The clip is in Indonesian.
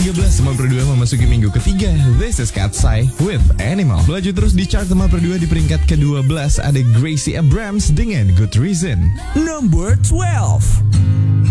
13 Teman Perdua memasuki minggu ketiga. This is Katsai with Animal. Melaju terus di chart Teman Perdua di peringkat ke-12 ada Gracie Abrams dengan Good Reason. Number 12.